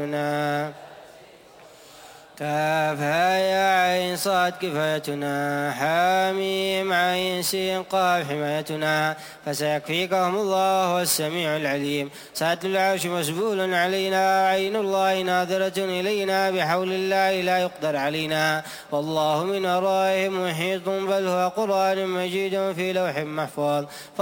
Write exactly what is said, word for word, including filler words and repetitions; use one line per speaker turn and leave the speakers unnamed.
كافها يا عين صاد كفايتنا، حاميم عين سين قاف حمايتنا، فسيكفيكهم الله هو السميع العليم. سعة العرش مسبول علينا، عين الله ناظرة إلينا، بحول الله لا يقدر علينا، والله من ورائهم محيط، بل هو قرآن مجيد في لوح محفوظ.